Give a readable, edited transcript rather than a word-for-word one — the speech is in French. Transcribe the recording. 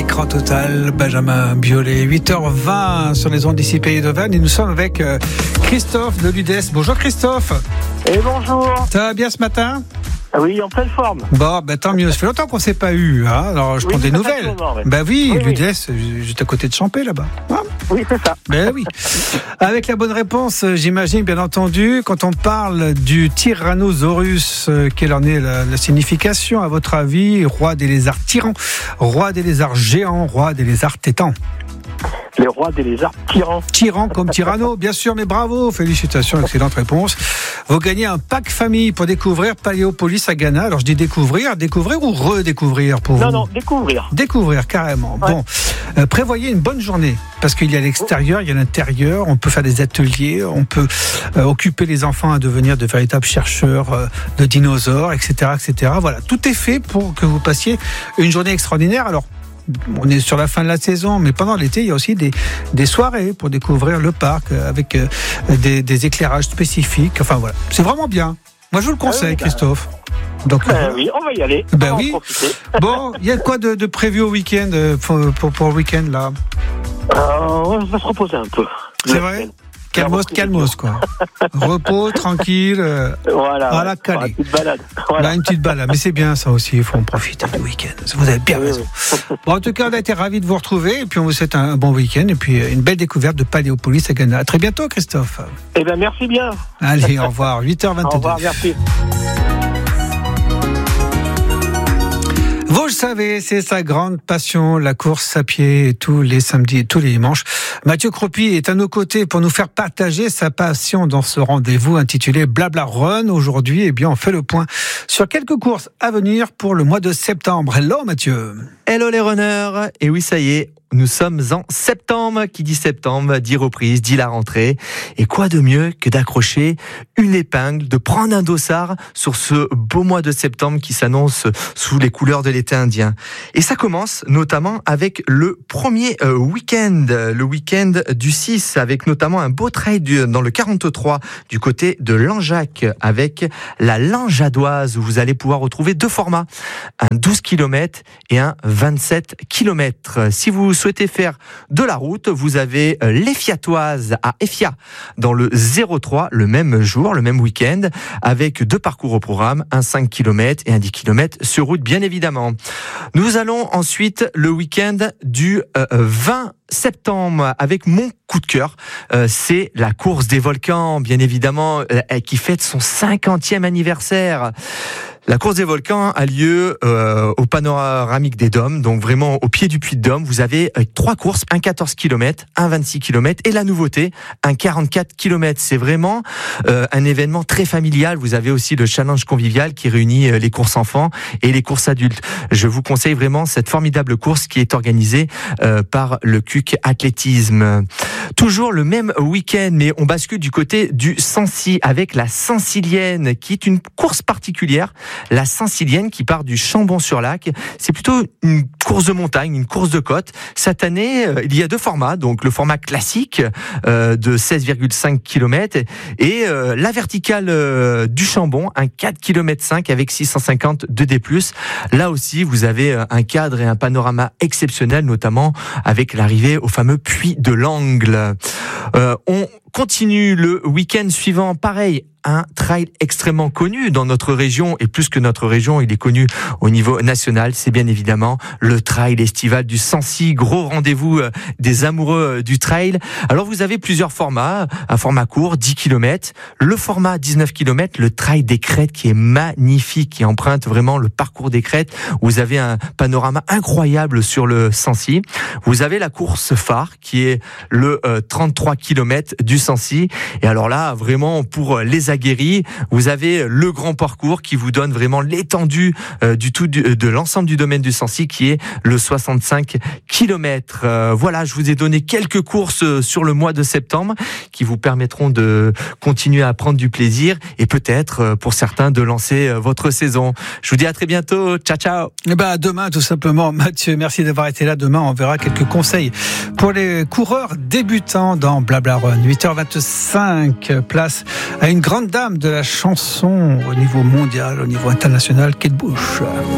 l'écran total, Benjamin Biolay, 8h20 sur les ondes d'ici Pays d'Auvergne. Et nous sommes avec Christophe de l'UDES. Bonjour Christophe. Et bonjour. Ça va bien ce matin ? Oui, en pleine forme. Bon, tant mieux. Ça fait longtemps qu'on ne s'est pas eu. Hein. Alors, je prends des nouvelles. Oui, l'UDES, juste à côté de Champé, là-bas. Hein. Oui, c'est ça. Oui. Avec la bonne réponse, j'imagine, bien entendu, quand on parle du Tyrannosaurus, quelle en est la signification, à votre avis ? Roi des lézards tyrans, roi des lézards géants, roi des lézards tétans. Les rois des lézards tyrans. Tyran comme tyranno, bien sûr, mais bravo, félicitations, excellente réponse. Vous gagnez un pack famille pour découvrir Paléopolis à Ghana. Alors je dis découvrir ou redécouvrir pour vous ? Non, découvrir. Découvrir, carrément. Ouais. Bon, prévoyez une bonne journée, parce qu'il y a l'extérieur, il y a l'intérieur, on peut faire des ateliers, on peut occuper les enfants à devenir de véritables chercheurs de dinosaures, etc., etc. Voilà, tout est fait pour que vous passiez une journée extraordinaire. Alors, on est sur la fin de la saison, mais pendant l'été, il y a aussi des soirées pour découvrir le parc avec des éclairages spécifiques. Enfin voilà, c'est vraiment bien. Moi, je vous le conseille, Christophe. Donc, oui, on va y aller. Oui. Bon, il y a quoi de prévu au week-end pour le week-end là ? On va se reposer un peu. C'est vrai ? Calmos, quoi. Repos, tranquille. Voilà, calé. Une petite balade. Voilà. Une petite balade. Mais c'est bien ça aussi, il faut en profiter du week-end. Vous avez bien raison. Bon, en tout cas, on a été ravis de vous retrouver. Et puis, on vous souhaite un bon week-end. Et puis, une belle découverte de Paléopolis à Ghana. À très bientôt, Christophe. Eh bien, merci bien. Allez, au revoir. 8h22. Au revoir, merci. Vous le savez, c'est sa grande passion, la course à pied, tous les samedis et tous les dimanches. Mathieu Cropi est à nos côtés pour nous faire partager sa passion dans ce rendez-vous intitulé Blabla Run. Aujourd'hui, on fait le point sur quelques courses à venir pour le mois de septembre. Hello Mathieu. Hello les runners. Et oui, ça y est. Nous sommes en septembre. Qui dit septembre dit reprise, dit la rentrée. Et quoi de mieux que d'accrocher une épingle, de prendre un dossard sur ce beau mois de septembre qui s'annonce sous les couleurs de l'été indien. Et ça commence notamment avec le premier week-end, le week-end du 6, avec notamment un beau trail dans le 43 du côté de Langeac, avec la Langeadoise, où vous allez pouvoir retrouver deux formats, un 12 km et un 27 km. Si vous souhaitez faire de la route, vous avez l'Effiatoise à Effia dans le 03, le même jour, le même week-end, avec deux parcours au programme, un 5 km et un 10 km sur route, bien évidemment. Nous allons ensuite le week-end du 20 septembre avec mon coup de cœur, c'est la course des volcans, bien évidemment, qui fête son 50e anniversaire. La course des volcans a lieu au panoramique des Dômes, donc vraiment au pied du Puy de Dôme. Vous avez trois courses, un 14 km, un 26 km et la nouveauté, un 44 km. C'est vraiment un événement très familial. Vous avez aussi le challenge convivial qui réunit les courses enfants et les courses adultes. Je vous conseille vraiment cette formidable course qui est organisée par le CUC Athlétisme. Toujours le même week-end, mais on bascule du côté du Sancy avec la Sancilienne, qui est une course particulière. La Sancilienne qui part du Chambon-sur-Lac. C'est plutôt une course de montagne, une course de côte. Cette année, il y a deux formats. Donc le format classique de 16,5 km et la verticale du Chambon, un 4 km 5 avec 650 de D+. Là aussi, vous avez un cadre et un panorama exceptionnel, notamment avec l'arrivée au fameux Puy de l'Angle. On continue le week-end suivant, pareil, un trail extrêmement connu dans notre région, et plus que notre région, il est connu au niveau national, c'est bien évidemment le trail estival du Sancy, gros rendez-vous des amoureux du trail. Alors vous avez plusieurs formats, un format court, 10 km, le format 19 km, le trail des crêtes qui est magnifique, qui emprunte vraiment le parcours des crêtes, vous avez un panorama incroyable sur le Sancy. Vous avez la course phare qui est le 33 km du Sancy, et alors là, vraiment pour les aguerris, vous avez le grand parcours qui vous donne vraiment l'étendue de l'ensemble du domaine du Sancy, qui est le 65 km. Voilà, je vous ai donné quelques courses sur le mois de septembre qui vous permettront de continuer à prendre du plaisir et peut-être pour certains de lancer votre saison. Je vous dis à très bientôt. Ciao, ciao. Et à demain tout simplement. Mathieu, merci d'avoir été là. Demain, on verra quelques conseils pour les coureurs débutants dans Blabla Run. 8h25, place à une grande dame de la chanson au niveau mondial, au niveau international, Kate Bush.